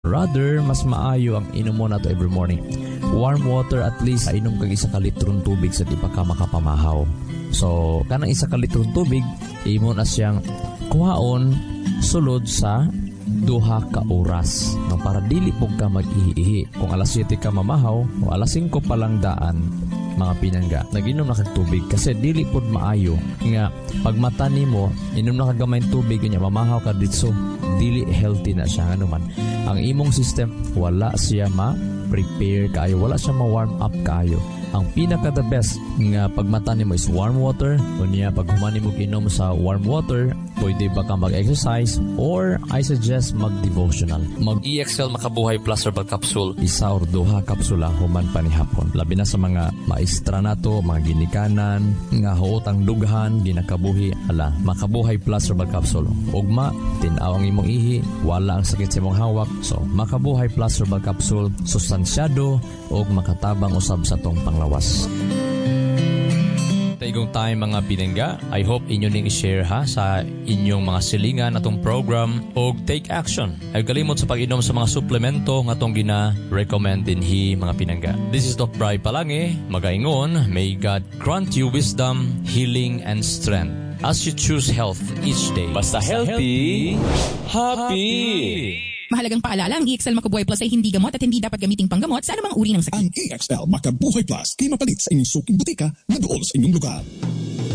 Rather, mas maayo ang inom mo na to every morning. Warm water at least, inom kag 1 kalitron tubig sa di pa ka makapamahaw. So, kanang 1 kalitron tubig, imo na siyang kuhaon sulod sa 2 ka oras. No, para dili pug ka mag-ihi. Kung alas 7 ka mamahaw, o alas 5 pa lang daan, mga pinangga, naginom na kag tubig kasi dili pod maayo nga pag mata nimo inom na kag gamay tubig nya mamahaw ka ditso, dili healthy na siya nga man. Ang imong system wala siya ma-prepare kayo, wala siya ma-warm up kayo. Ang pinaka the best nga pagmata nimo is warm water. Kunya pag humani mo inom sa warm water, pwede ba ka mag-exercise or I suggest mag-devotional. Mag-EXL Makabuhay Plus Herbal Capsule, 1 or 2 kapsula human panihapon. Labi na sa mga maestra nato, mga ginikanan, nga huotang dughan, ginakabuhi, Makabuhay Plus Herbal Capsule. Ugma, tinaw ang imong ihi, wala ang sakit sa imong hawak. So, Makabuhay Plus Herbal Capsule, sustansyado o makatabang usab sa tong panglawas. Taigong tayo mga pinangga, I hope inyo ning i-share sa inyong mga silingan atong program o take action. Ay kalimot sa pag-inom sa mga suplemento nga atong gina-recommend dinhi mga pinangga. This is Doc Bri Palange, magaingon, may God grant you wisdom, healing, and strength as you choose health each day. Basta healthy, happy! Mahalagang paalala, ang EXL Makabuhay Plus ay hindi gamot at hindi dapat gamiting panggamot sa anumang uri ng sakit. Ang EXL Makabuhay Plus, kay mapalit sa inyong suking butika na doon sa inyong lugar.